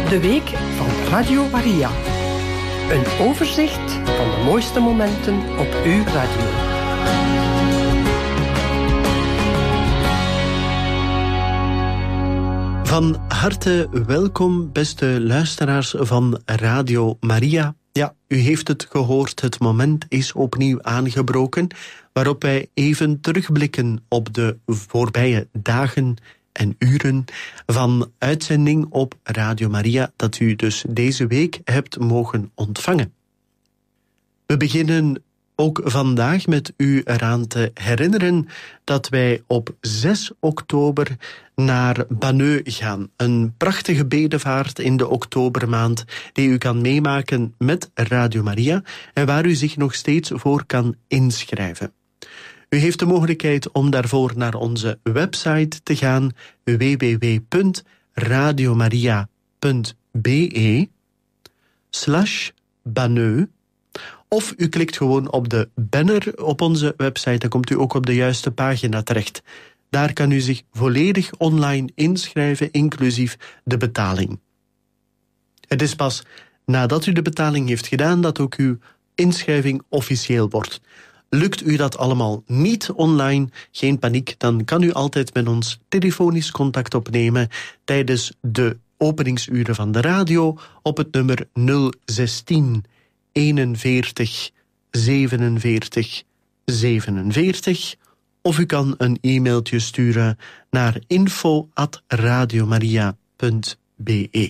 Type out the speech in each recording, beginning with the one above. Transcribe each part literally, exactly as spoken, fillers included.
De week van Radio Maria. Een overzicht van de mooiste momenten op uw radio. Van harte welkom, beste luisteraars van Radio Maria. Ja, u heeft het gehoord, het moment is opnieuw aangebroken, waarop wij even terugblikken op de voorbije dagen en uren van uitzending op Radio Maria, dat u dus deze week hebt mogen ontvangen. We beginnen ook vandaag met u eraan te herinneren dat wij op zes oktober naar Banneux gaan. Een prachtige bedevaart in de oktobermaand die u kan meemaken met Radio Maria en waar u zich nog steeds voor kan inschrijven. U heeft de mogelijkheid om daarvoor naar onze website te gaan, w w w punt radiomaria punt b e slash Banneux. Of u klikt gewoon op de banner op onze website, dan komt u ook op de juiste pagina terecht. Daar kan u zich volledig online inschrijven, inclusief de betaling. Het is pas nadat u de betaling heeft gedaan dat ook uw inschrijving officieel wordt. Lukt u dat allemaal niet online, geen paniek, dan kan u altijd met ons telefonisch contact opnemen tijdens de openingsuren van de radio op het nummer nul zestien eenenveertig zevenenveertig zevenenveertig. Of u kan een e-mailtje sturen naar info at radiomaria punt b e.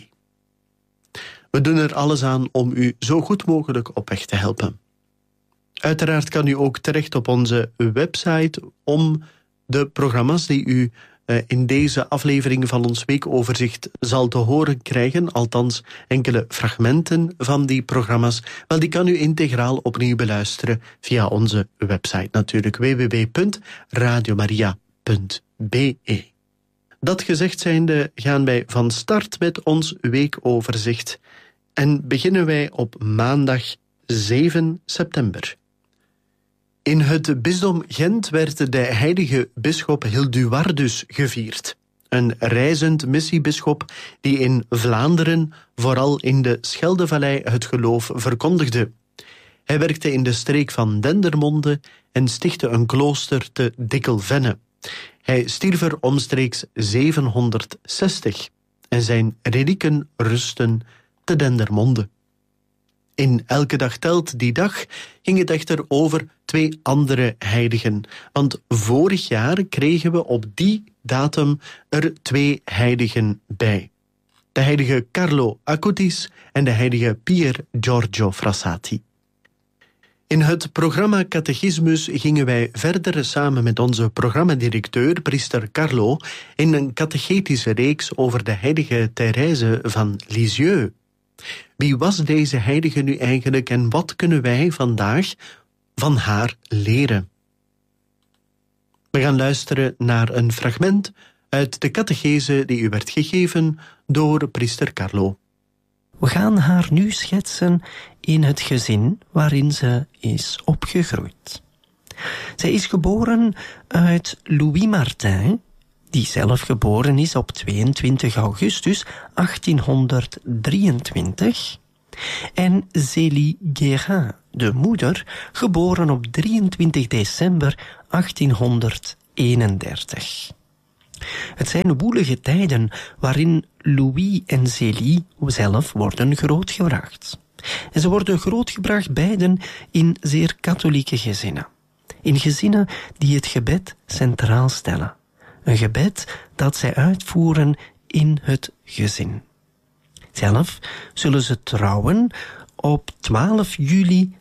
We doen er alles aan om u zo goed mogelijk op weg te helpen. Uiteraard kan u ook terecht op onze website om de programma's die u uh, in deze aflevering van ons weekoverzicht zal te horen krijgen, althans enkele fragmenten van die programma's, wel die kan u integraal opnieuw beluisteren via onze website natuurlijk, w w w punt radiomaria punt b e. Dat gezegd zijnde gaan wij van start met ons weekoverzicht en beginnen wij op maandag zeven september. In het bisdom Gent werd de heilige bisschop Hilduardus gevierd. Een reizend missiebisschop die in Vlaanderen, vooral in de Scheldevallei, het geloof verkondigde. Hij werkte in de streek van Dendermonde en stichtte een klooster te Dikkelvenne. Hij stierf er omstreeks zevenhonderdzestig en zijn relieken rusten te Dendermonde. In Elke Dag Telt die dag ging het echter over twee andere heiligen. Want vorig jaar kregen we op die datum er twee heiligen bij. De heilige Carlo Acutis en de heilige Pier Giorgio Frassati. In het programma Catechismus gingen wij verder samen met onze programmadirecteur, priester Carlo, in een catechetische reeks over de heilige Thérèse van Lisieux. Wie was deze heilige nu eigenlijk en wat kunnen wij vandaag van haar leren? We gaan luisteren naar een fragment uit de catechese die u werd gegeven door priester Carlo. We gaan haar nu schetsen in het gezin waarin ze is opgegroeid. Zij is geboren uit Louis Martin, die zelf geboren is op tweeëntwintig augustus achttienhonderddrieëntwintig, en Zélie Guérin, de moeder, geboren op drieëntwintig december achttienhonderdeenendertig. Het zijn woelige tijden waarin Louis en Zélie zelf worden grootgebracht. En ze worden grootgebracht beiden in zeer katholieke gezinnen. In gezinnen die het gebed centraal stellen. Een gebed dat zij uitvoeren in het gezin. Zelf zullen ze trouwen op twaalf juli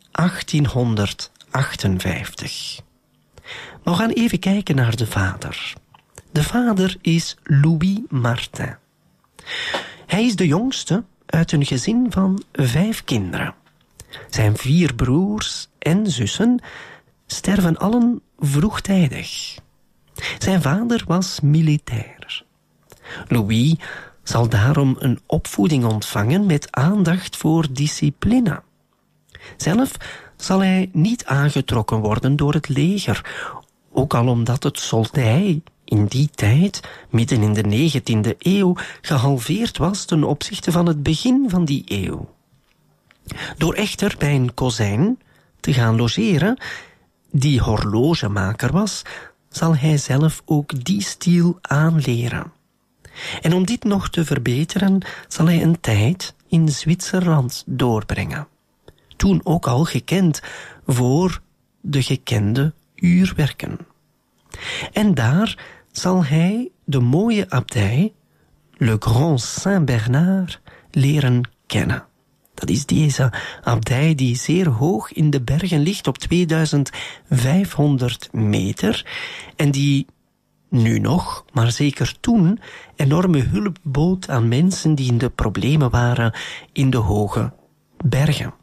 achttienhonderdachtenvijftig. Maar we gaan even kijken naar de vader. De vader is Louis Martin. Hij is de jongste uit een gezin van vijf kinderen. Zijn vier broers en zussen sterven allen vroegtijdig. Zijn vader was militair. Louis zal daarom een opvoeding ontvangen met aandacht voor discipline. Zelf zal hij niet aangetrokken worden door het leger, ook al omdat het soldij in die tijd, midden in de negentiende eeuw, gehalveerd was ten opzichte van het begin van die eeuw. Door echter bij een kozijn te gaan logeren, die horlogemaker was, zal hij zelf ook die stiel aanleren. En om dit nog te verbeteren, zal hij een tijd in Zwitserland doorbrengen. Toen ook al gekend voor de gekende uurwerken. En daar zal hij de mooie abdij, Le Grand Saint-Bernard, leren kennen. Dat is deze abdij die zeer hoog in de bergen ligt op tweeduizend vijfhonderd meter en die nu nog, maar zeker toen, enorme hulp bood aan mensen die in de problemen waren in de hoge bergen.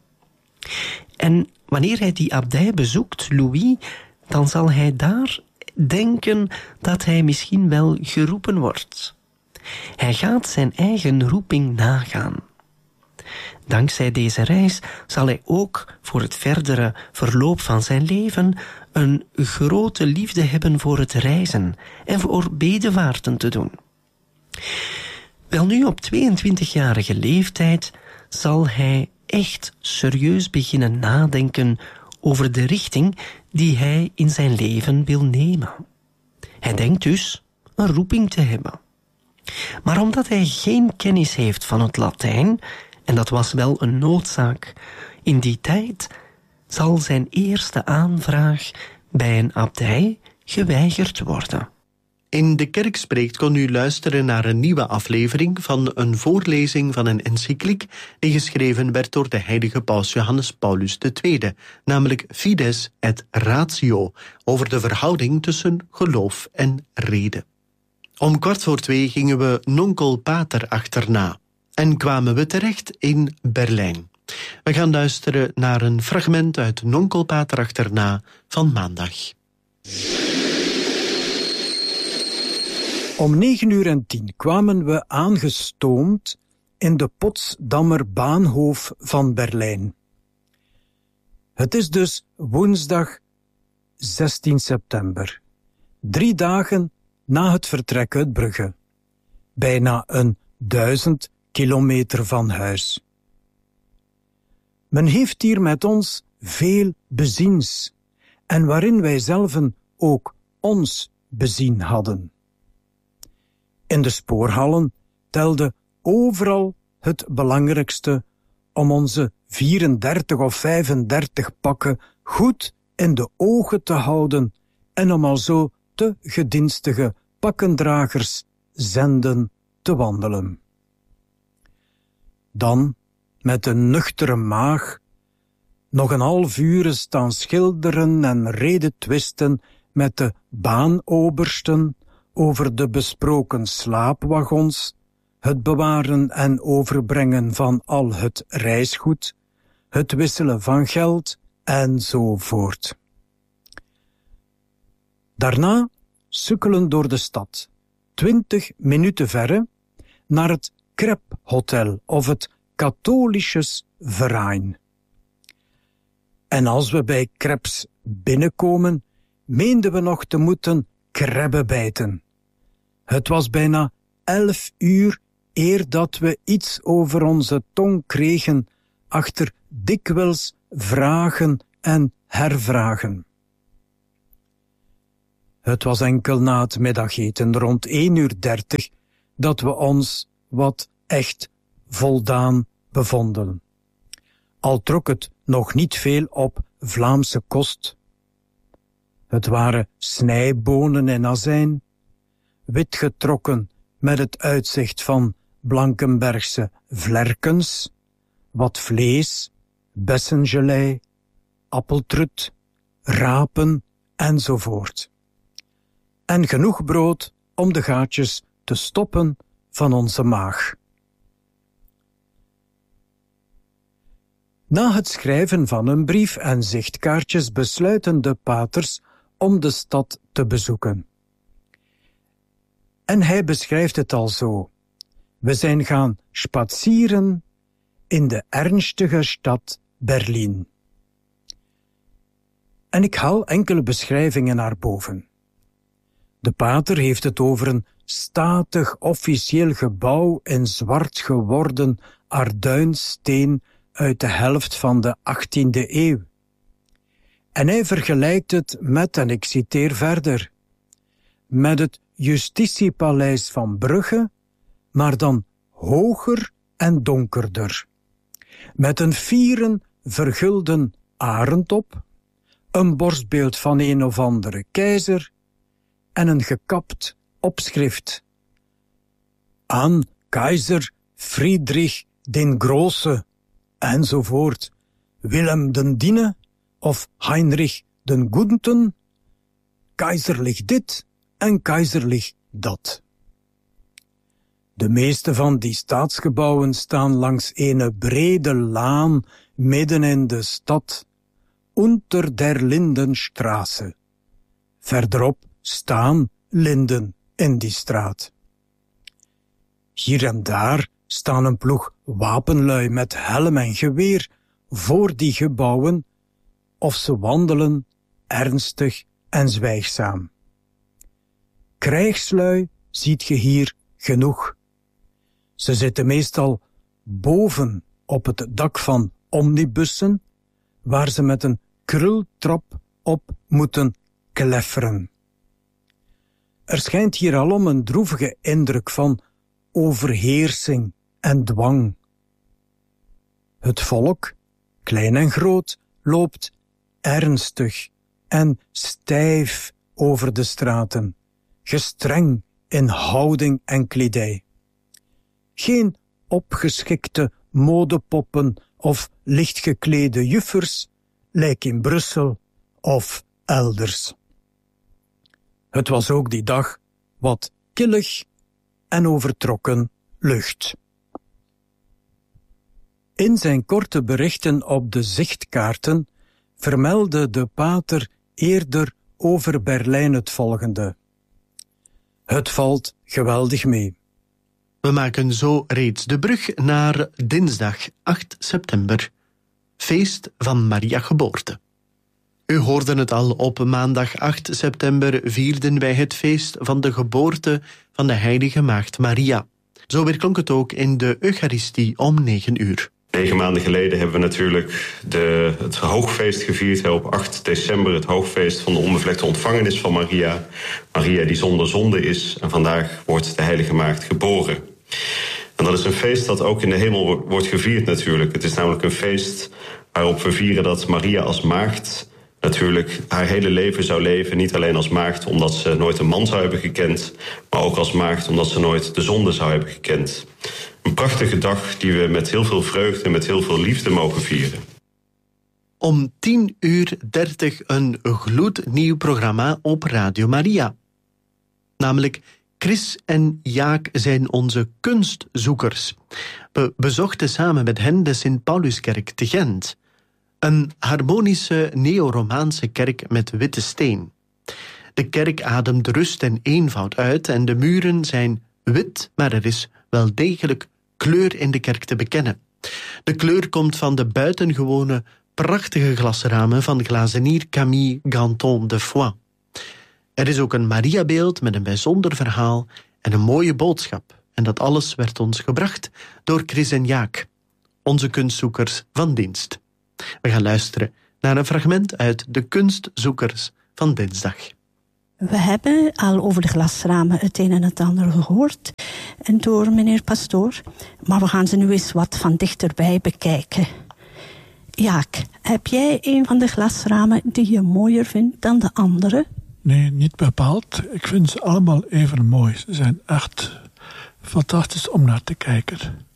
En wanneer hij die abdij bezoekt, Louis, dan zal hij daar denken dat hij misschien wel geroepen wordt. Hij gaat zijn eigen roeping nagaan. Dankzij deze reis zal hij ook voor het verdere verloop van zijn leven een grote liefde hebben voor het reizen en voor bedevaarten te doen. Welnu, op tweeëntwintigjarige leeftijd zal hij echt serieus beginnen nadenken over de richting die hij in zijn leven wil nemen. Hij denkt dus een roeping te hebben. Maar omdat hij geen kennis heeft van het Latijn, en dat was wel een noodzaak in die tijd, zal zijn eerste aanvraag bij een abdij geweigerd worden. In De Kerk Spreekt kon u luisteren naar een nieuwe aflevering van een voorlezing van een encycliek die geschreven werd door de heilige paus Johannes Paulus de Tweede, namelijk Fides et Ratio, over de verhouding tussen geloof en reden. Om kwart voor twee gingen we Nonkel Pater achterna en kwamen we terecht in Berlijn. We gaan luisteren naar een fragment uit Nonkel Pater achterna van maandag. Om negen uur en tien kwamen we aangestoomd in de Potsdamer Bahnhof van Berlijn. Het is dus woensdag zestien september, drie dagen na het vertrek uit Brugge, bijna een duizend kilometer van huis. Men heeft hier met ons veel beziens, en waarin wij zelven ook ons bezien hadden. In de spoorhallen telde overal het belangrijkste om onze vierendertig of vijfendertig pakken goed in de ogen te houden en om alzo te gedienstige pakkendragers zenden te wandelen. Dan, met een nuchtere maag, nog een half uur staan schilderen en redetwisten met de baanobersten over de besproken slaapwagons, het bewaren en overbrengen van al het reisgoed, het wisselen van geld enzovoort. Daarna sukkelen door de stad, twintig minuten verre, naar het Kreb-hotel of het Katholisches Verein. En als we bij Krebs binnenkomen, meenden we nog te moeten krabben bijten. Het was bijna elf uur eer dat we iets over onze tong kregen, achter dikwijls vragen en hervragen. Het was enkel na het middageten rond één uur dertig dat we ons wat echt voldaan bevonden. Al trok het nog niet veel op Vlaamse kost. Het waren snijbonen en azijn, wit getrokken met het uitzicht van Blankenbergse vlerkens, wat vlees, bessengelei, appeltrut, rapen enzovoort. En genoeg brood om de gaatjes te stoppen van onze maag. Na het schrijven van een brief en zichtkaartjes besluiten de paters om de stad te bezoeken. En hij beschrijft het al zo. We zijn gaan spazieren in de ernstige stad Berlijn. En ik haal enkele beschrijvingen naar boven. De pater heeft het over een statig officieel gebouw in zwart geworden arduinsteen uit de helft van de achttiende eeuw. En hij vergelijkt het met, en ik citeer verder, met het Justitiepaleis van Brugge, maar dan hoger en donkerder. Met een vieren vergulden arend op, een borstbeeld van een of andere keizer en een gekapt opschrift. Aan keizer Friedrich den Große, enzovoort, Willem den Diene of Heinrich den Guten, keizerlich dit en keizerlich dat. De meeste van die staatsgebouwen staan langs een brede laan midden in de stad, unter der Lindenstraße. Verderop staan linden in die straat. Hier en daar staan een ploeg wapenlui met helm en geweer voor die gebouwen, of ze wandelen ernstig en zwijgzaam. Krijgslui ziet je hier genoeg. Ze zitten meestal boven op het dak van omnibussen, waar ze met een krultrap op moeten klefferen. Er schijnt hier alom een droevige indruk van overheersing en dwang. Het volk, klein en groot, loopt ernstig en stijf over de straten, gestreng in houding en kledij. Geen opgeschikte modepoppen of lichtgeklede juffers, lijkt in Brussel of elders. Het was ook die dag wat killig en overtrokken lucht. In zijn korte berichten op de zichtkaarten vermeldde de pater eerder over Berlijn het volgende. Het valt geweldig mee. We maken zo reeds de brug naar dinsdag acht september, feest van Maria geboorte. U hoorde het al, op maandag acht september vierden wij het feest van de geboorte van de heilige maagd Maria. Zo weerklonk het ook in de Eucharistie om negen uur. Negen maanden geleden hebben we natuurlijk de, het hoogfeest gevierd. Op acht december het hoogfeest van de onbevlekte ontvangenis van Maria. Maria die zonder zonde is en vandaag wordt de heilige maagd geboren. En dat is een feest dat ook in de hemel wordt gevierd natuurlijk. Het is namelijk een feest waarop we vieren dat Maria als maagd natuurlijk haar hele leven zou leven. Niet alleen als maagd omdat ze nooit een man zou hebben gekend, maar ook als maagd omdat ze nooit de zonde zou hebben gekend. Een prachtige dag die we met heel veel vreugde en met heel veel liefde mogen vieren. Om tien uur dertig een gloednieuw programma op Radio Maria. Namelijk Chris en Jaak zijn onze kunstzoekers. We bezochten samen met hen de Sint-Pauluskerk te Gent. Een harmonische neo-romaanse kerk met witte steen. De kerk ademt rust en eenvoud uit en de muren zijn wit, maar er is wel degelijk kleur in de kerk te bekennen. De kleur komt van de buitengewone prachtige glasramen van glazenier Camille Ganton de Foix. Er is ook een Mariabeeld met een bijzonder verhaal en een mooie boodschap. En dat alles werd ons gebracht door Chris en Jaak, onze kunstzoekers van dienst. We gaan luisteren naar een fragment uit de kunstzoekers van dinsdag. We hebben al over de glasramen het een en het ander gehoord en door meneer Pastoor, maar we gaan ze nu eens wat van dichterbij bekijken. Jaak, heb jij een van de glasramen die je mooier vindt dan de andere? Nee, niet bepaald. Ik vind ze allemaal even mooi. Ze zijn echt fantastisch om naar te kijken.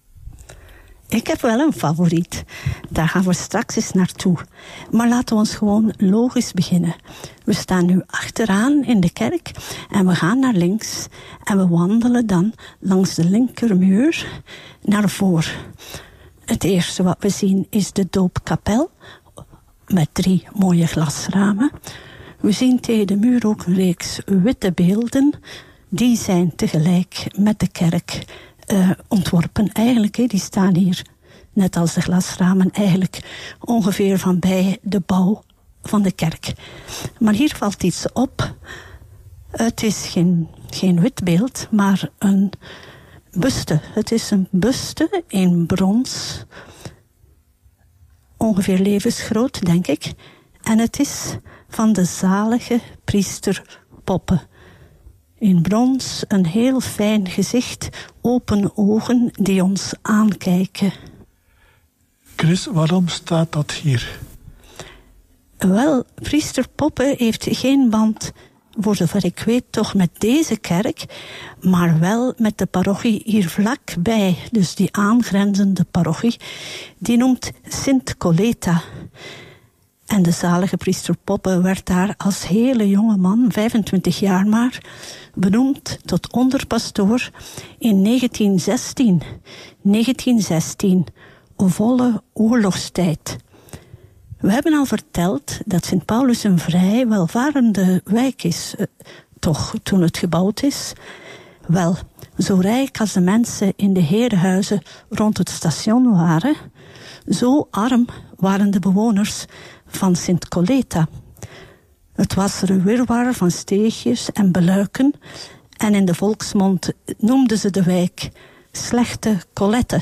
Ik heb wel een favoriet. Daar gaan we straks eens naartoe. Maar laten we ons gewoon logisch beginnen. We staan nu achteraan in de kerk en we gaan naar links. En we wandelen dan langs de linkermuur naar voren. Het eerste wat we zien is de doopkapel met drie mooie glasramen. We zien tegen de muur ook een reeks witte beelden. Die zijn tegelijk met de kerk uh, ontworpen. Eigenlijk, he, die staan hier, net als de glasramen, eigenlijk ongeveer van bij de bouw van de kerk. Maar hier valt iets op. Het is geen, geen wit beeld, maar een buste. Het is een buste in brons. Ongeveer levensgroot, denk ik. En het is van de zalige priester Poppe. In brons, een heel fijn gezicht, open ogen die ons aankijken. Chris, waarom staat dat hier? Wel, priester Poppe heeft geen band, voor zover ik weet, toch met deze kerk, maar wel met de parochie hier vlakbij, dus die aangrenzende parochie, die noemt Sint Coleta. En de zalige priester Poppe werd daar als hele jonge man, vijfentwintig jaar maar, benoemd tot onderpastoor in negentien zestien. negentien zestien, volle oorlogstijd. We hebben al verteld dat Sint Paulus een vrij welvarende wijk is, eh, toch, toen het gebouwd is. Wel, zo rijk als de mensen in de herenhuizen rond het station waren, zo arm waren de bewoners van Sint Coleta. Het was er een wirwar van steegjes en beluiken, en in de volksmond noemden ze de wijk Slechte Colette.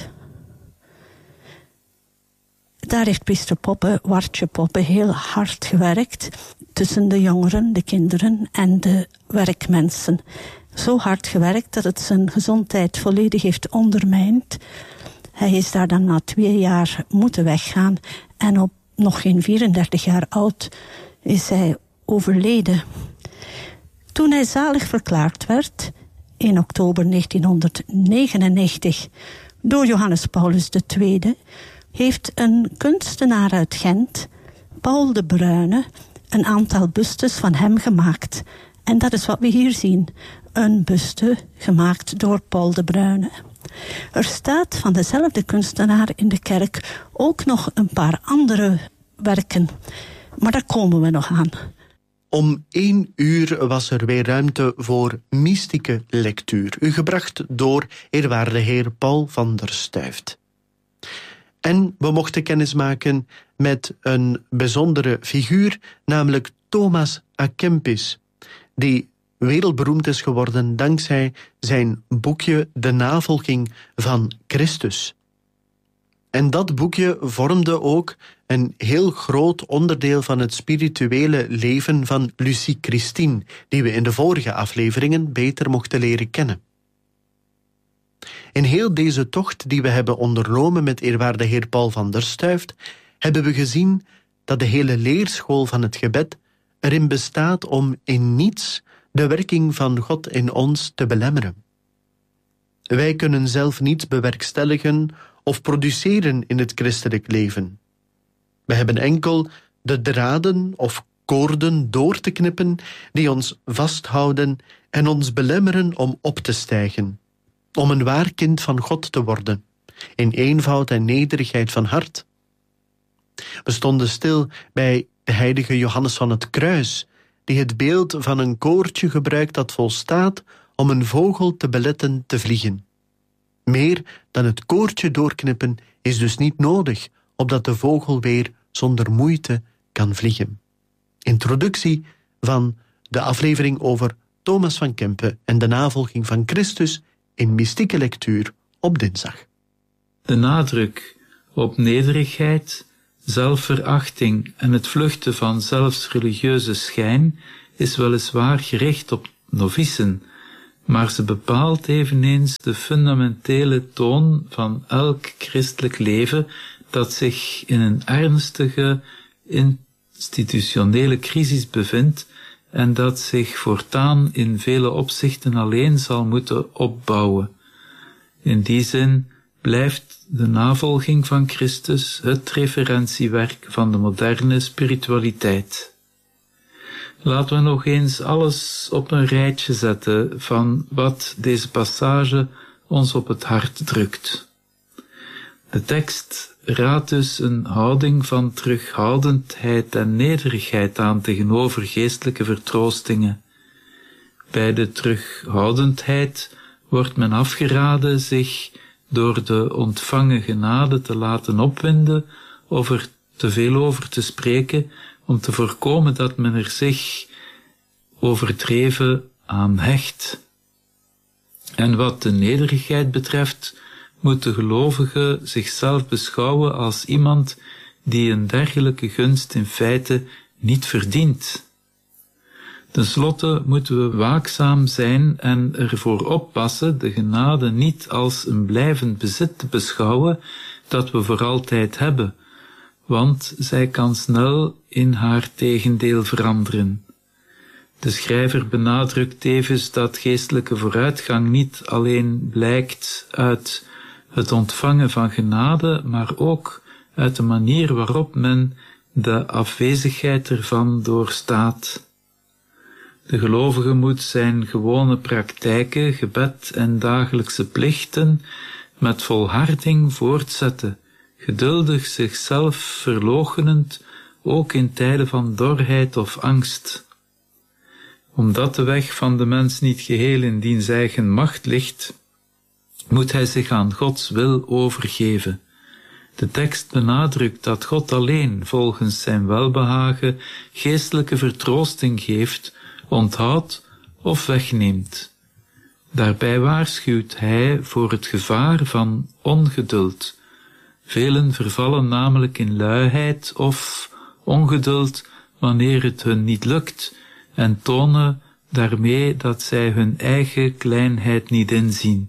Daar heeft priester Poppe, Wartje Poppe, heel hard gewerkt tussen de jongeren, de kinderen en de werkmensen. Zo hard gewerkt dat het zijn gezondheid volledig heeft ondermijnd. Hij is daar dan na twee jaar moeten weggaan en op nog geen vierendertig jaar oud is hij overleden. Toen hij zalig verklaard werd, in oktober negentienhonderdnegenennegentig, door Johannes Paulus de Tweede, heeft een kunstenaar uit Gent, Paul de Bruyne, een aantal bustes van hem gemaakt. En dat is wat we hier zien. Een buste gemaakt door Paul de Bruyne. Er staat van dezelfde kunstenaar in de kerk ook nog een paar andere werken. Maar daar komen we nog aan. Om één uur was er weer ruimte voor mystieke lectuur, u gebracht door eerwaarde heer Paul van der Stuyft. En we mochten kennismaken met een bijzondere figuur, namelijk Thomas à Kempis, die wereldberoemd is geworden dankzij zijn boekje De Navolging van Christus. En dat boekje vormde ook een heel groot onderdeel van het spirituele leven van Lucie Christine, die we in de vorige afleveringen beter mochten leren kennen. In heel deze tocht die we hebben ondernomen met eerwaarde heer Paul van der Stuyft, hebben we gezien dat de hele leerschool van het gebed erin bestaat om in niets de werking van God in ons te belemmeren. Wij kunnen zelf niets bewerkstelligen of produceren in het christelijk leven. We hebben enkel de draden of koorden door te knippen die ons vasthouden en ons belemmeren om op te stijgen, om een waar kind van God te worden, in eenvoud en nederigheid van hart. We stonden stil bij de heilige Johannes van het Kruis, die het beeld van een koordje gebruikt dat volstaat om een vogel te beletten te vliegen. Meer dan het koordje doorknippen is dus niet nodig, opdat de vogel weer zonder moeite kan vliegen. Introductie van de aflevering over Thomas van Kempe en de navolging van Christus in mystieke lectuur op dinsdag. De nadruk op nederigheid, zelfverachting en het vluchten van zelfs religieuze schijn is weliswaar gericht op novicen, maar ze bepaalt eveneens de fundamentele toon van elk christelijk leven dat zich in een ernstige institutionele crisis bevindt en dat zich voortaan in vele opzichten alleen zal moeten opbouwen. In die zin blijft de navolging van Christus het referentiewerk van de moderne spiritualiteit. Laten we nog eens alles op een rijtje zetten van wat deze passage ons op het hart drukt. De tekst raadt dus een houding van terughoudendheid en nederigheid aan tegenover geestelijke vertroostingen. Bij de terughoudendheid wordt men afgeraden zich door de ontvangen genade te laten opwinden of er te veel over te spreken, om te voorkomen dat men er zich overdreven aan hecht. En wat de nederigheid betreft, moet de gelovige zichzelf beschouwen als iemand die een dergelijke gunst in feite niet verdient. Ten slotte moeten we waakzaam zijn en ervoor oppassen de genade niet als een blijvend bezit te beschouwen dat we voor altijd hebben, want zij kan snel in haar tegendeel veranderen. De schrijver benadrukt tevens dat geestelijke vooruitgang niet alleen blijkt uit het ontvangen van genade, maar ook uit de manier waarop men de afwezigheid ervan doorstaat. De gelovige moet zijn gewone praktijken, gebed en dagelijkse plichten met volharding voortzetten, geduldig zichzelf verloochenend, ook in tijden van dorheid of angst. Omdat de weg van de mens niet geheel in diens eigen macht ligt, moet hij zich aan Gods wil overgeven. De tekst benadrukt dat God alleen volgens zijn welbehagen geestelijke vertroosting geeft, onthoudt of wegneemt. Daarbij waarschuwt hij voor het gevaar van ongeduld. Velen vervallen namelijk in luiheid of ongeduld wanneer het hun niet lukt en tonen daarmee dat zij hun eigen kleinheid niet inzien.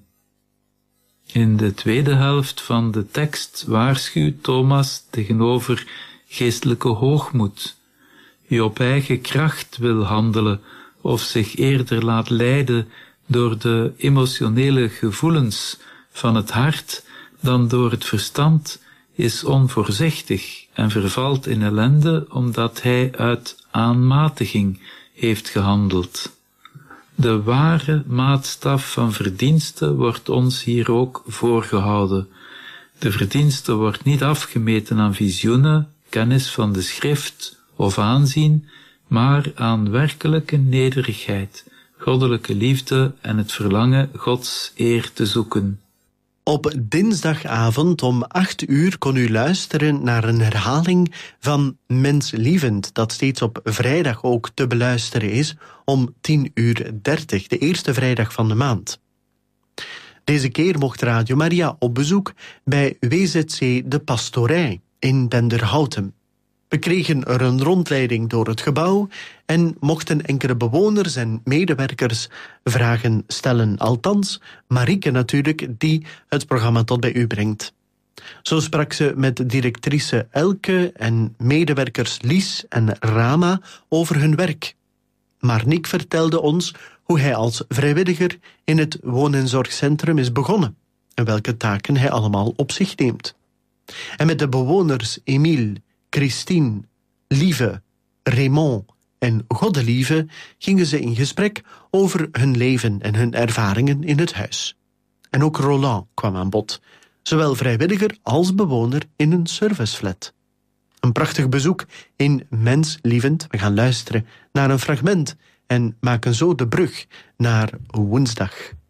In de tweede helft van de tekst waarschuwt Thomas tegenover geestelijke hoogmoed. Wie op eigen kracht wil handelen of zich eerder laat leiden door de emotionele gevoelens van het hart dan door het verstand, is onvoorzichtig en vervalt in ellende omdat hij uit aanmatiging heeft gehandeld. De ware maatstaf van verdienste wordt ons hier ook voorgehouden. De verdienste wordt niet afgemeten aan visioenen, kennis van de schrift of aanzien, maar aan werkelijke nederigheid, goddelijke liefde en het verlangen Gods eer te zoeken. Op dinsdagavond om acht uur kon u luisteren naar een herhaling van Menslievend, dat steeds op vrijdag ook te beluisteren is, om tien uur dertig, de eerste vrijdag van de maand. Deze keer mocht Radio Maria op bezoek bij W Z C De Pastorij in Denderhouten. We kregen er een rondleiding door het gebouw en mochten enkele bewoners en medewerkers vragen stellen. Althans, Marieke natuurlijk, die het programma tot bij u brengt. Zo sprak ze met directrice Elke en medewerkers Lies en Rama over hun werk. Marnik vertelde ons hoe hij als vrijwilliger in het woon- en zorgcentrum is begonnen en welke taken hij allemaal op zich neemt. En met de bewoners Emile, Christine, Lieve, Raymond en Goddelieve gingen ze in gesprek over hun leven en hun ervaringen in het huis. En ook Roland kwam aan bod, zowel vrijwilliger als bewoner in een serviceflat. Een prachtig bezoek in Menslievend. We gaan luisteren naar een fragment en maken zo de brug naar woensdag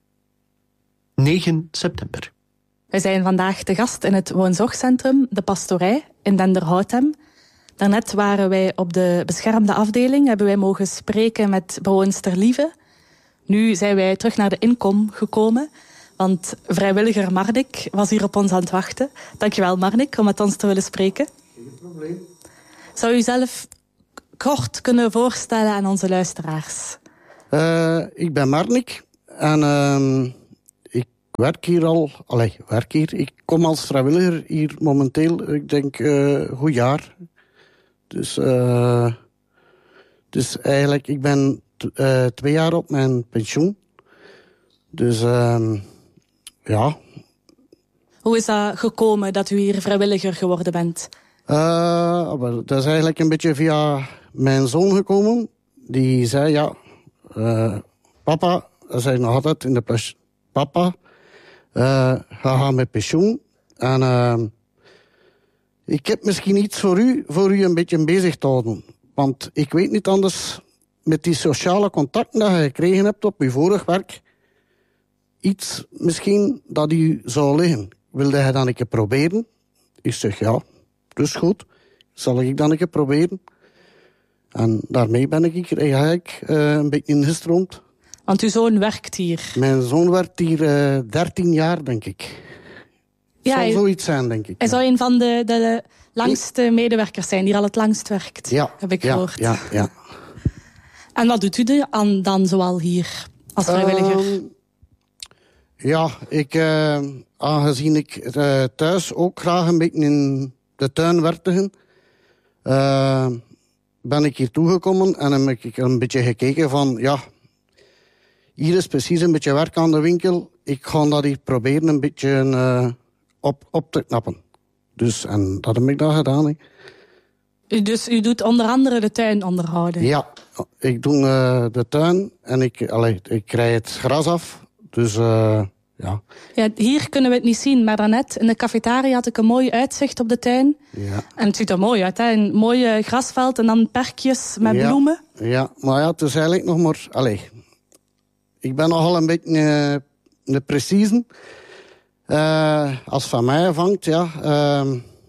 negen september. We zijn vandaag te gast in het woonzorgcentrum De Pastorij in Denderhouten. Daarnet waren wij op de beschermde afdeling, hebben wij mogen spreken met bewoonster Lieve. Nu zijn wij terug naar de inkom gekomen, want vrijwilliger Marnik was hier op ons aan het wachten. Dankjewel Marnik om met ons te willen spreken. Geen probleem. Zou u zelf kort kunnen voorstellen aan onze luisteraars? Uh, ik ben Marnik en uh, ik werk hier al, allee, werk hier. Ik kom als vrijwilliger hier momenteel, ik denk, uh, een goed jaar. Dus, uh, dus eigenlijk, ik ben t- uh, twee jaar op mijn pensioen. Dus, uh, ja. Hoe is dat gekomen dat u hier vrijwilliger geworden bent? Uh, dat is eigenlijk een beetje via mijn zoon gekomen. Die zei, ja, uh, papa, hij zei nog altijd in de pers, papa, uh, ga gaan met pensioen. En uh, ik heb misschien iets voor u, voor u een beetje bezig te houden. Want ik weet niet anders, met die sociale contacten dat je gekregen hebt op uw vorig werk, iets misschien dat u zou liggen. Wilde hij dan een keer proberen? Ik zeg, ja, dus goed. Zal ik dan een keer proberen? En daarmee ben ik eigenlijk uh, een beetje ingestroomd. Want uw zoon werkt hier. Mijn zoon werkt hier uh, dertien jaar, denk ik. Ja, zal zoiets zijn, denk ik. Hij ja. zou een van de, de langste medewerkers zijn, die al het langst werkt. Ja, heb ik ja, gehoord. Ja, ja. En wat doet u dan, dan zoal hier als vrijwilliger? Uh, ja, ik, uh, aangezien ik uh, thuis ook graag een beetje in de tuin werkte, uh, ben ik hier toegekomen en heb ik een beetje gekeken van, ja, hier is precies een beetje werk aan de winkel. Ik ga dat hier proberen een beetje uh, op, op te knappen. Dus, en dat heb ik dan gedaan. He. U, dus u doet onder andere de tuin onderhouden? Ja, ik doe uh, de tuin en ik, allee, ik rij het gras af. Dus uh, ja. ja. Hier kunnen we het niet zien, maar daarnet in de cafetaria had ik een mooi uitzicht op de tuin. Ja. En het ziet er mooi uit, hè? Een mooi grasveld en dan perkjes met ja, bloemen. Ja, maar ja, het is eigenlijk nog maar... Allee, ik ben nogal een beetje uh, de precieze. Uh, als het van mij vangt, ja... Uh,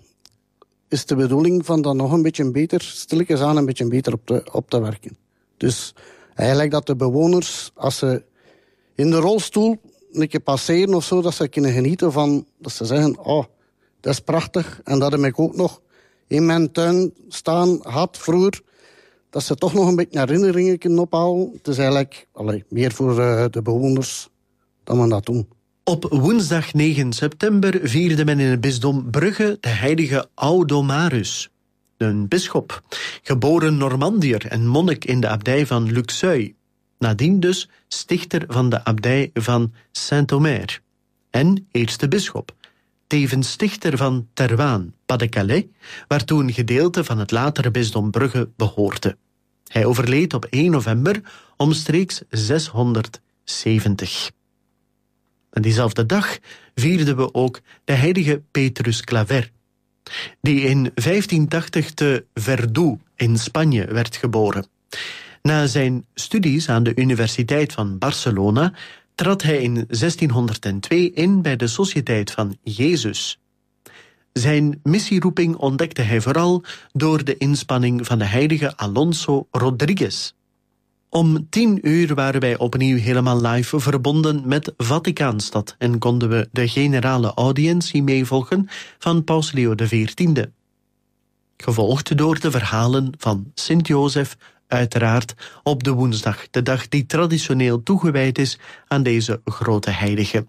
is de bedoeling van dan nog een beetje beter, stilletjes aan een beetje beter op te, op te werken. Dus eigenlijk dat de bewoners, als ze in de rolstoel een keer passeren of zo, dat ze kunnen genieten van, dat ze zeggen, oh, dat is prachtig. En dat heb ik ook nog in mijn tuin staan had vroeger, dat ze toch nog een beetje herinneringen kunnen ophalen. Het is eigenlijk allee, meer voor uh, de bewoners dan we dat doen. Op woensdag negen september vierde men in het bisdom Brugge de heilige Audomarus, een bisschop, geboren Normandier en monnik in de abdij van Luxeuil. Nadien dus stichter van de abdij van Saint-Omer en eerste bisschop, tevens stichter van Terwaan, Pas-de-Calais, waartoe een gedeelte van het latere bisdom Brugge behoorde. Hij overleed op één november omstreeks zeshonderdzeventig. En diezelfde dag vierden we ook de heilige Petrus Claver, die in vijftientachtig te Verdú in Spanje werd geboren. Na zijn studies aan de Universiteit van Barcelona trad hij in zestienhonderdtwee in bij de Sociëteit van Jezus. Zijn missieroeping ontdekte hij vooral door de inspanning van de heilige Alonso Rodriguez. Om tien uur waren wij opnieuw helemaal live verbonden met Vaticaanstad en konden we de generale audiëntie meevolgen van Paus Leo de veertiende. Gevolgd door de verhalen van Sint-Jozef, uiteraard op de woensdag, de dag die traditioneel toegewijd is aan deze grote heilige.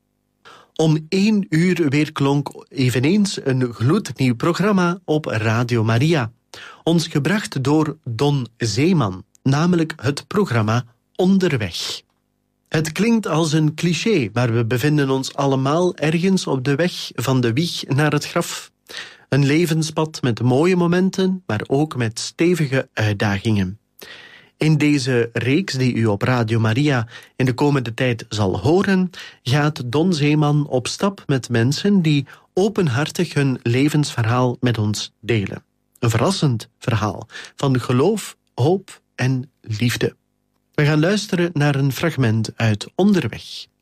Om één uur weerklonk eveneens een gloednieuw programma op Radio Maria, ons gebracht door Don Zeeman, namelijk het programma Onderweg. Het klinkt als een cliché, maar we bevinden ons allemaal ergens op de weg van de wieg naar het graf. Een levenspad met mooie momenten, maar ook met stevige uitdagingen. In deze reeks die u op Radio Maria in de komende tijd zal horen, gaat Don Zeeman op stap met mensen die openhartig hun levensverhaal met ons delen. Een verrassend verhaal van geloof, hoop en liefde. We gaan luisteren naar een fragment uit Onderweg.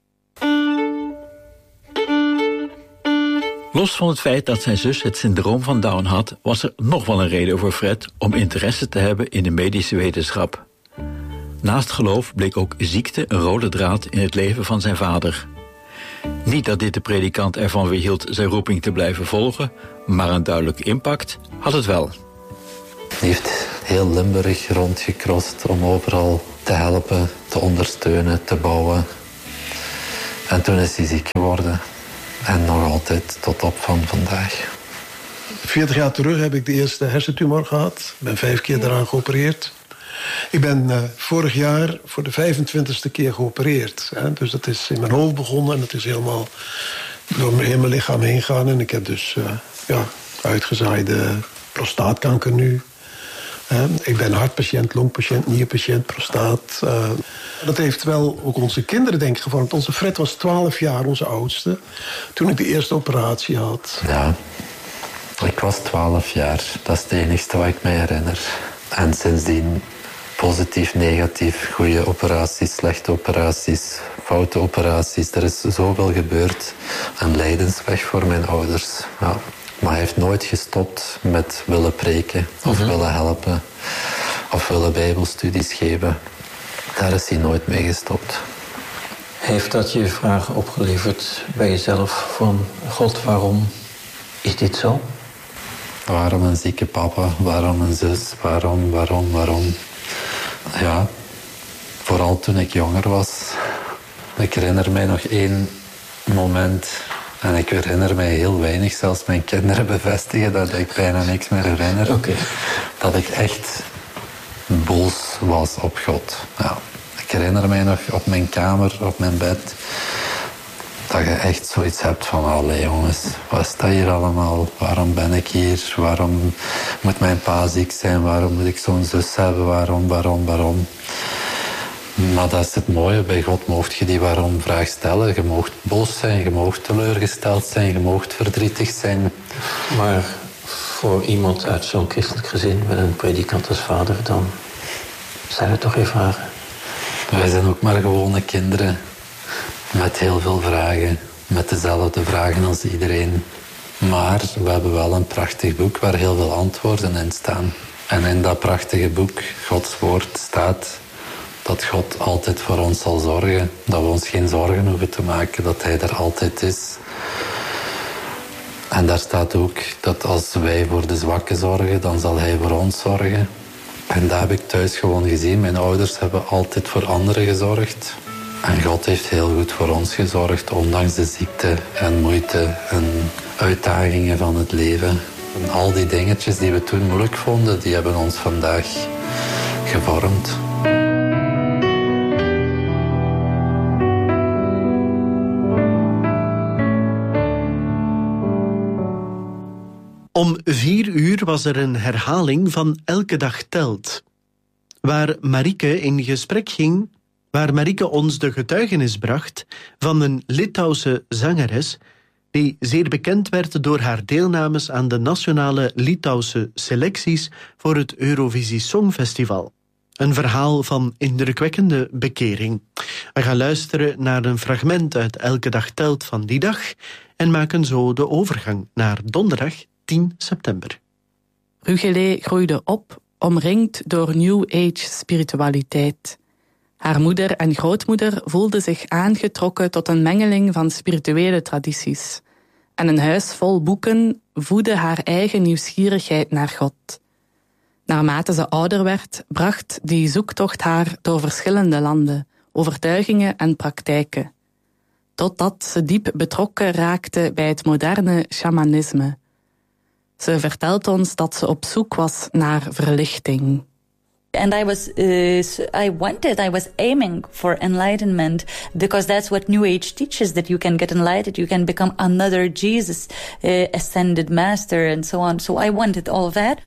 Los van het feit dat zijn zus het syndroom van Down had, was er nog wel een reden voor Fred om interesse te hebben in de medische wetenschap. Naast geloof bleek ook ziekte een rode draad in het leven van zijn vader. Niet dat dit de predikant ervan weerhield zijn roeping te blijven volgen, maar een duidelijke impact had het wel. Hij heeft heel Limburg rondgekrost om overal te helpen, te ondersteunen, te bouwen. En toen is hij ziek geworden. En nog altijd tot op van vandaag. veertig jaar terug heb ik de eerste hersentumor gehad. Ik ben vijf keer daaraan geopereerd. Ik ben uh, vorig jaar voor de vijfentwintigste keer geopereerd. Hè. Dus dat is in mijn hoofd begonnen en het is helemaal door mijn hele lichaam heen gegaan. En ik heb dus uh, ja, uitgezaaide prostaatkanker nu. Uh, ik ben hartpatiënt, longpatiënt, nierpatiënt, prostaat. Uh, dat heeft wel ook onze kinderen denk ik gevormd. Onze Fred was twaalf jaar, onze oudste, toen ik de eerste operatie had. Ja, ik was twaalf jaar. Dat is het enigste wat ik me herinner. En sindsdien positief, negatief, goede operaties, slechte operaties, foute operaties. Er is zoveel gebeurd. Een lijdensweg voor mijn ouders. Ja. Maar hij heeft nooit gestopt met willen preken of mm-hmm. willen helpen of willen bijbelstudies geven. daar is hij nooit mee gestopt. Heeft dat je vragen opgeleverd bij jezelf van God, waarom is dit zo? Waarom een zieke papa? Waarom een zus? Waarom, waarom, waarom? Ja, vooral toen ik jonger was. Ik herinner mij nog één moment, en ik herinner mij heel weinig, zelfs mijn kinderen bevestigen dat ik bijna niks meer herinner. Okay. Dat ik echt boos was op God. Ja. Ik herinner mij nog op mijn kamer, op mijn bed, dat je echt zoiets hebt van, allee jongens, wat is dat hier allemaal? Waarom ben ik hier? Waarom moet mijn pa ziek zijn? Waarom moet ik zo'n zus hebben? Waarom, waarom, waarom? Maar dat is het mooie, bij God moogt je die waarom-vraag stellen. Je moogt boos zijn, je moogt teleurgesteld zijn, je moogt verdrietig zijn. Maar voor iemand uit zo'n christelijk gezin met een predikant als vader, dan zijn er toch geen vragen? Wij zijn ook maar gewone kinderen met heel veel vragen, met dezelfde vragen als iedereen. Maar we hebben wel een prachtig boek waar heel veel antwoorden in staan. En in dat prachtige boek, Gods woord, staat dat God altijd voor ons zal zorgen. Dat we ons geen zorgen hoeven te maken, dat hij er altijd is. En daar staat ook dat als wij voor de zwakken zorgen, dan zal hij voor ons zorgen. En dat heb ik thuis gewoon gezien. Mijn ouders hebben altijd voor anderen gezorgd. En God heeft heel goed voor ons gezorgd, ondanks de ziekte en moeite en uitdagingen van het leven. En al die dingetjes die we toen moeilijk vonden, die hebben ons vandaag gevormd. Om vier uur was er een herhaling van Elke Dag Telt, waar Marieke in gesprek ging, waar Marieke ons de getuigenis bracht van een Litouwse zangeres die zeer bekend werd door haar deelnames aan de nationale Litouwse selecties voor het Eurovisie Songfestival. Een verhaal van indrukwekkende bekering. We gaan luisteren naar een fragment uit Elke Dag Telt van die dag en maken zo de overgang naar donderdag tien september. Rugele groeide op, omringd door New Age spiritualiteit. Haar moeder en grootmoeder voelden zich aangetrokken tot een mengeling van spirituele tradities. En een huis vol boeken voedde haar eigen nieuwsgierigheid naar God. Naarmate ze ouder werd, bracht die zoektocht haar door verschillende landen, overtuigingen en praktijken. Totdat ze diep betrokken raakte bij het moderne shamanisme. Ze vertelt ons dat ze op zoek was naar verlichting. And I was, uh, I wanted, I was aiming for enlightenment because that's what New Age teaches, that you can get enlightened, you can become another Jesus, uh, ascended master and so on. So I wanted all of that.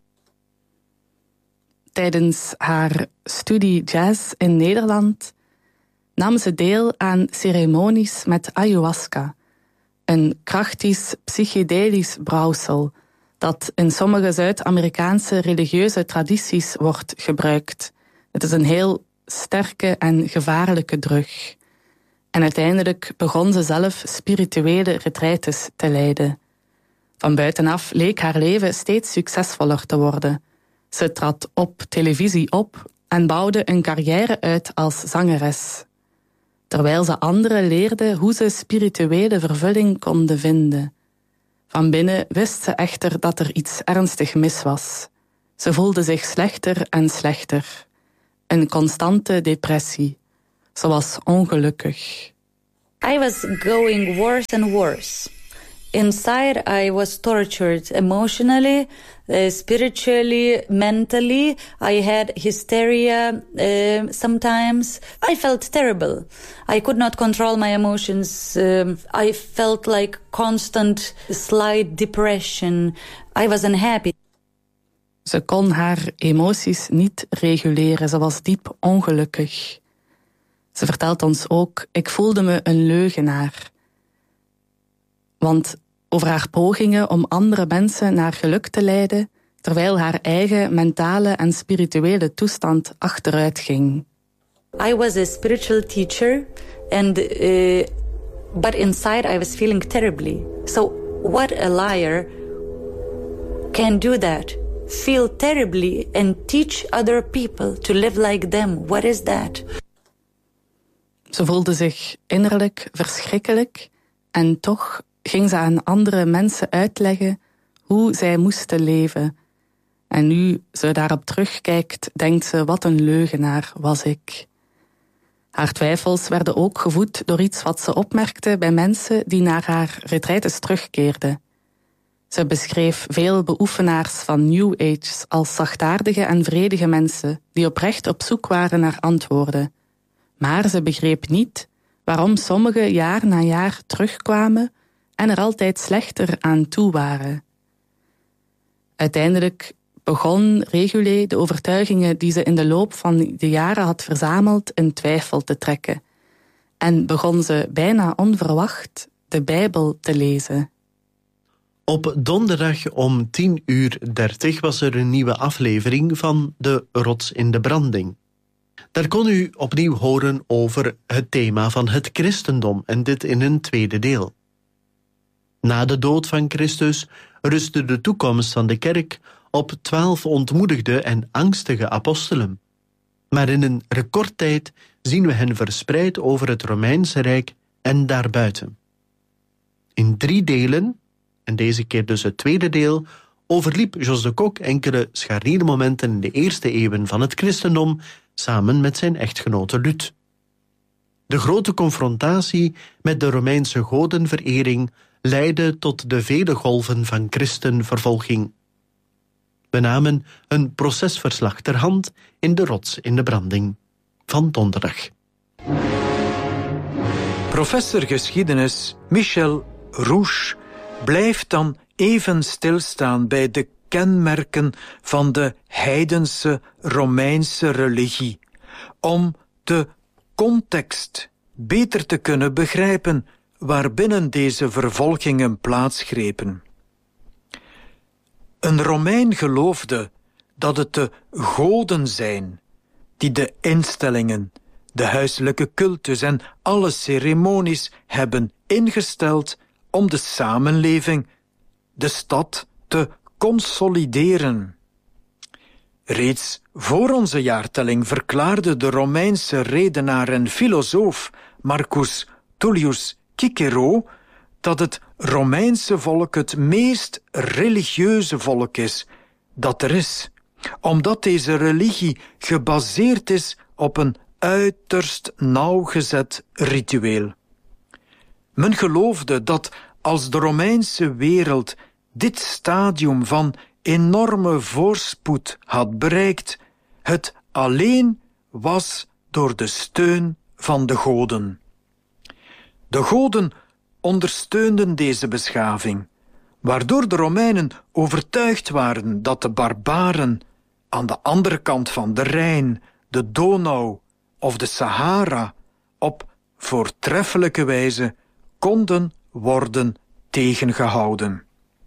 Tijdens haar studie jazz in Nederland nam ze deel aan ceremonies met ayahuasca, een krachtig psychedelisch brouwsel dat in sommige Zuid-Amerikaanse religieuze tradities wordt gebruikt. Het is een heel sterke en gevaarlijke drug. En uiteindelijk begon ze zelf spirituele retraites te leiden. Van buitenaf leek haar leven steeds succesvoller te worden. Ze trad op televisie op en bouwde een carrière uit als zangeres. Terwijl ze anderen leerde hoe ze spirituele vervulling konden vinden. Van binnen wist ze echter dat er iets ernstig mis was. Ze voelde zich slechter en slechter. Een constante depressie. Ze was ongelukkig. I was going worse and worse. Inside I was tortured emotionally, uh, spiritually, mentally. I had hysteria uh, sometimes. I felt terrible. I could not control my emotions. Um, I felt like constant slight depression. I was unhappy. Ze kon haar emoties niet reguleren. Ze was diep ongelukkig. Ze vertelt ons ook, ik voelde me een leugenaar. Want over haar pogingen om andere mensen naar geluk te leiden, terwijl haar eigen mentale en spirituele toestand achteruit ging. I was a spiritual teacher, and uh, but inside I was feeling terribly. So what a liar can do that? Feel terribly and teach other people to live like them. What is that? Ze voelde zich innerlijk verschrikkelijk en toch ging ze aan andere mensen uitleggen hoe zij moesten leven. En nu ze daarop terugkijkt, denkt ze, wat een leugenaar was ik. Haar twijfels werden ook gevoed door iets wat ze opmerkte bij mensen die naar haar retraites terugkeerden. Ze beschreef veel beoefenaars van New Age als zachtaardige en vredige mensen die oprecht op zoek waren naar antwoorden. Maar ze begreep niet waarom sommigen jaar na jaar terugkwamen en er altijd slechter aan toe waren. Uiteindelijk begon Regulé de overtuigingen die ze in de loop van de jaren had verzameld in twijfel te trekken. En begon ze bijna onverwacht de Bijbel te lezen. Op donderdag om tien uur dertig was er een nieuwe aflevering van De Rots in de Branding. Daar kon u opnieuw horen over het thema van het christendom en dit in een tweede deel. Na de dood van Christus rustte de toekomst van de kerk op twaalf ontmoedigde en angstige apostelen. Maar in een recordtijd zien we hen verspreid over het Romeinse Rijk en daarbuiten. In drie delen, en deze keer dus het tweede deel, overliep Jos de Kok enkele scharniermomenten in de eerste eeuwen van het christendom samen met zijn echtgenote Lut. De grote confrontatie met de Romeinse godenverering leidde tot de vele golven van christenvervolging. We namen een procesverslag ter hand in De Rots in de Branding van donderdag. Professor geschiedenis Michel Rouche blijft dan even stilstaan bij de kenmerken van de heidense Romeinse religie, om de context beter te kunnen begrijpen waarbinnen deze vervolgingen plaatsgrepen. Een Romein geloofde dat het de goden zijn die de instellingen, de huiselijke cultus en alle ceremonies hebben ingesteld om de samenleving, de stad, te consolideren. Reeds voor onze jaartelling verklaarde de Romeinse redenaar en filosoof Marcus Tullius Cicero dat het Romeinse volk het meest religieuze volk is dat er is, omdat deze religie gebaseerd is op een uiterst nauwgezet ritueel. Men geloofde dat als de Romeinse wereld dit stadium van enorme voorspoed had bereikt, het alleen was door de steun van de goden. De goden ondersteunden deze beschaving, waardoor de Romeinen overtuigd waren dat de barbaren aan de andere kant van de Rijn, de Donau of de Sahara op voortreffelijke wijze konden worden tegengehouden.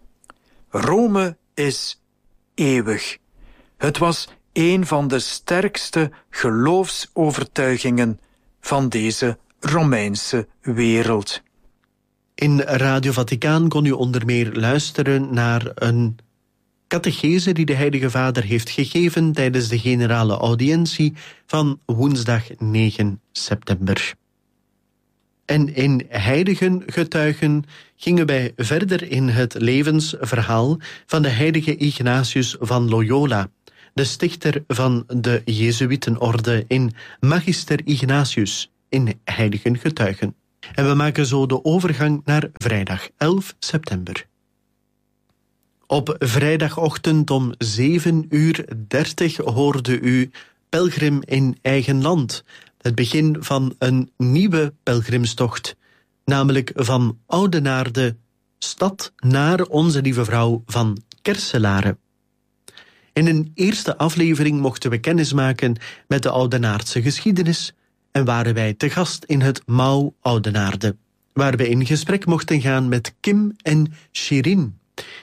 Rome is eeuwig. Het was een van de sterkste geloofsovertuigingen van deze Romeinse wereld. In Radio Vaticaan kon u onder meer luisteren naar een catechese die de Heilige Vader heeft gegeven tijdens de generale audiëntie van woensdag negen september. En in Heiligen Getuigen gingen wij verder in het levensverhaal van de heilige Ignatius van Loyola, de stichter van de Jezuïtenorde in Magister Ignatius in Heiligen Getuigen. En we maken zo de overgang naar vrijdag elf september. Op vrijdagochtend om zeven uur dertig hoorde u Pelgrim in eigen land, het begin van een nieuwe pelgrimstocht, namelijk van Oudenaarde, stad, naar Onze Lieve Vrouw van Kerselare. In een eerste aflevering mochten we kennismaken met de Oudenaardse geschiedenis en waren wij te gast in het Mouw Oudenaarde, waar we in gesprek mochten gaan met Kim en Shirin.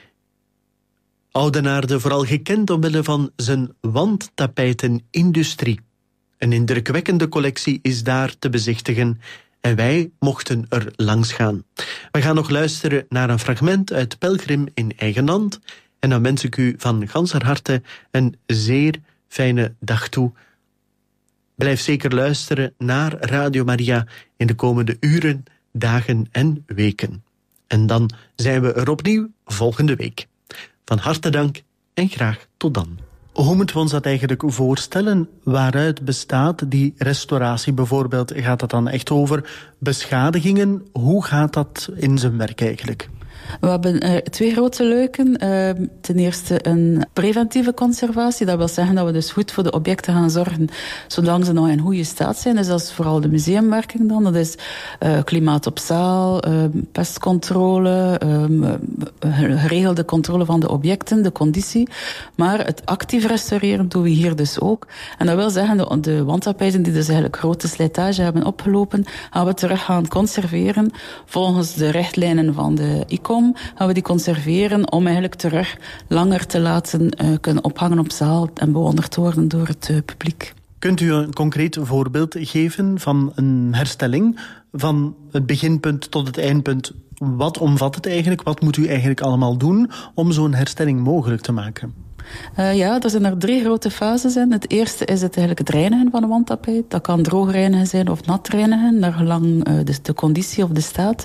Oudenaarde vooral gekend omwille van zijn wandtapijtenindustrie. Een indrukwekkende collectie is daar te bezichtigen en wij mochten er langs gaan. We gaan nog luisteren naar een fragment uit Pelgrim in eigen land en dan wens ik u van ganser harte een zeer fijne dag toe. Blijf zeker luisteren naar Radio Maria in de komende uren, dagen en weken. En dan zijn we er opnieuw volgende week. Van harte dank en graag tot dan. Hoe moeten we ons dat eigenlijk voorstellen? Waaruit bestaat die restauratie bijvoorbeeld? Gaat het dan echt over beschadigingen? Hoe gaat dat in zijn werk eigenlijk? We hebben uh, twee grote luiken. Uh, ten eerste een preventieve conservatie. Dat wil zeggen dat we dus goed voor de objecten gaan zorgen, zolang ze nog in goede staat zijn. Dus dat is vooral de museumwerking dan. Dat is uh, klimaat op zaal, uh, pestcontrole, uh, geregelde controle van de objecten, de conditie. Maar het actief restaureren doen we hier dus ook. En dat wil zeggen, de, de wandtapijten die dus eigenlijk grote slijtage hebben opgelopen, gaan we terug gaan conserveren volgens de richtlijnen van de I C O M. Gaan we die conserveren om eigenlijk terug langer te laten uh, kunnen ophangen op zaal en bewonderd worden door het uh, publiek. Kunt u een concreet voorbeeld geven van een herstelling, van het beginpunt tot het eindpunt? Wat omvat het eigenlijk? Wat moet u eigenlijk allemaal doen om zo'n herstelling mogelijk te maken? Uh, ja, er zijn er drie grote fases in. Het eerste is het eigenlijk het reinigen van een wandtapijt. Dat kan droog reinigen zijn of nat reinigen, naar gelang uh, de, de conditie of de staat.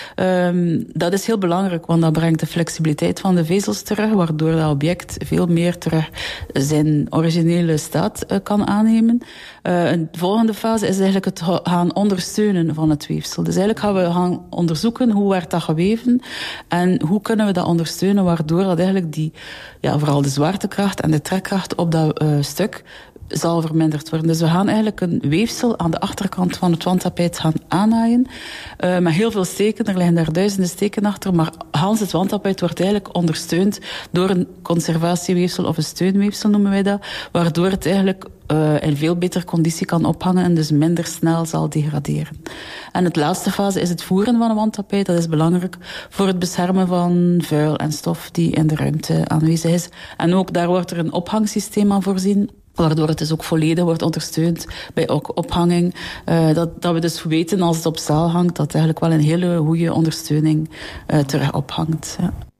Um, dat is heel belangrijk, want dat brengt de flexibiliteit van de vezels terug, waardoor dat object veel meer terug zijn originele staat uh, kan aannemen. Uh, de volgende fase is eigenlijk het gaan ondersteunen van het weefsel. Dus eigenlijk gaan we gaan onderzoeken hoe werd dat geweven en hoe kunnen we dat ondersteunen, waardoor dat eigenlijk die, ja, vooral de zwaartekracht en de trekkracht op dat uh, stuk zal verminderd worden. Dus we gaan eigenlijk een weefsel aan de achterkant van het wandtapijt gaan aannaaien. Uh, met heel veel steken, er liggen daar duizenden steken achter, maar Hans het wandtapijt wordt eigenlijk ondersteund door een conservatieweefsel of een steunweefsel noemen wij dat, waardoor het eigenlijk uh, in veel betere conditie kan ophangen en dus minder snel zal degraderen. En het laatste fase is het voeren van een wandtapijt. Dat is belangrijk voor het beschermen van vuil en stof die in de ruimte aanwezig is. En ook daar wordt er een ophangsysteem aan voorzien, waardoor het dus ook volledig wordt ondersteund bij ook ophanging. Uh, dat, dat we dus weten als het op zaal hangt, dat eigenlijk wel een hele goede ondersteuning uh, terug ophangt. Ja.